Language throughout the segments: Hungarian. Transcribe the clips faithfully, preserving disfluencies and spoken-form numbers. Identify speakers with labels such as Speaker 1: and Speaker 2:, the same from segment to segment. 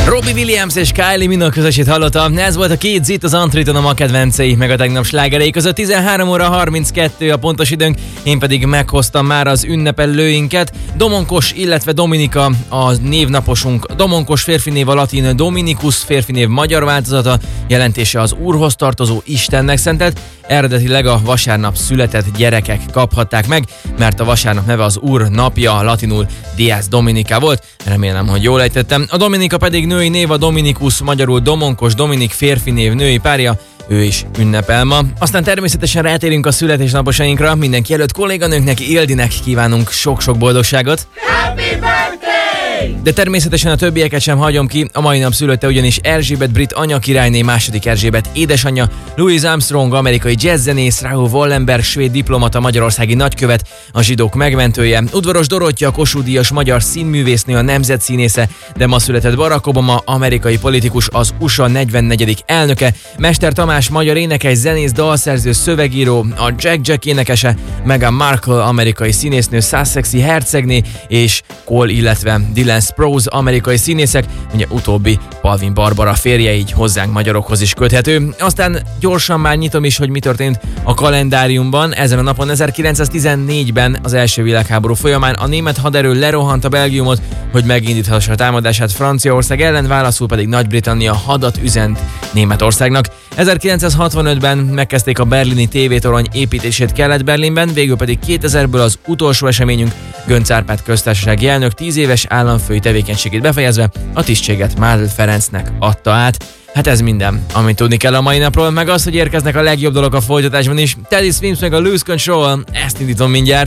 Speaker 1: Robbie Williams és Kylie Minogue közösét hallotta. Ez volt a két zit az Antriton, a ma kedvencei, meg a tegnap slágerei között. tizenhárom óra harminckettő a pontos időnk, én pedig meghoztam már az ünnepellőinket. Domonkos, illetve Dominika a névnaposunk. Domonkos férfinév a latin Dominikus, férfinév magyar változata, jelentése az Úrhoz tartozó Istennek szentelt. Eredetileg a vasárnap született gyerekek kaphatták meg, mert a vasárnap neve az Úr napja, latinul Dies Dominica volt. Remélem, hogy jól ejtettem. A Dominika pedig női név, a Dominikus, magyarul Domonkos Dominik, férfi név, női párja, ő is ünnepel ma. Aztán természetesen rátérünk a születésnaposainkra. Mindenki előtt kolléganőnknek, Ildinek kívánunk sok-sok boldogságot.
Speaker 2: Happy birthday!
Speaker 1: De természetesen a többieket sem hagyom ki. A mai nap szülötte ugyanis Erzsébet brit anyakirályné, második Erzsébet édesanyja, Louis Armstrong, amerikai jazzzenész, Raoul Wallenberg, svéd diplomata, magyarországi nagykövet, a zsidók megmentője, Udvaros Dorottya, Kossuth-díjas magyar színművésznő, a nemzetszínésze, de ma született Barack Obama, amerikai politikus, az u es á negyvennegyedik elnöke, Mester Tamás, magyar énekes, zenész, dalszerző, szövegíró, a Jack Jack énekese, Meghan Markle, amerikai színésznő, Sussexi hercegné, és Cole, illetve Dylan Sprouse, amerikai színészek, ugye utóbbi Palvin Barbara férje, így hozzánk magyarokhoz is köthető. Aztán gyorsan már nyitom is, hogy mi történt a kalendáriumban. Ezen a napon ezerkilencszáztizennégyben az első világháború folyamán a német haderő lerohant a Belgiumot, hogy megindíthassa a támadását Franciaország ellen, válaszul pedig Nagy-Britannia hadat üzent Németországnak. ezerkilencszázhatvanötben megkezdték a berlini tévétorony építését Kelet-Berlinben, végül pedig kétezerből az utolsó eseményünk, Göncz Árpád köztársasági elnök tíz éves államfői tevékenységét befejezve a tisztséget Mádl Ferencnek adta át. Hát ez minden, amit tudni kell a mai napról, meg az, hogy érkeznek a legjobb dolgok a folytatásban is. Teddy Swims meg a Lose Control, ezt indítom mindjárt.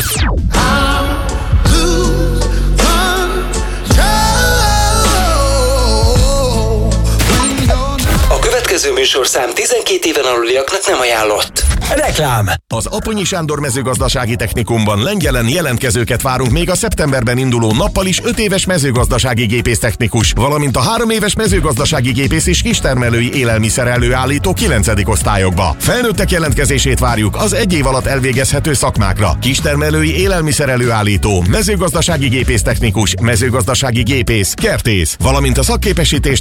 Speaker 3: A következő műsorszám tizenkét éven aluliaknak nem ajánlott.
Speaker 4: Reklám! Az Aponyi Sándor mezőgazdasági technikumban Lengyelen jelentkezőket várunk még a szeptemberben induló nappal is öt éves mezőgazdasági gépésztechnikus, valamint a három éves mezőgazdasági gépész és kistermelői élelmiszer előállító kilencedik osztályokba. Felnőttek jelentkezését várjuk az egy év alatt elvégezhető szakmákra. Kistermelői élelmiszer előállító, mezőgazdasági gépésztechnikus, mezőgazdasági gépész, kertész, valamint a szakképesítést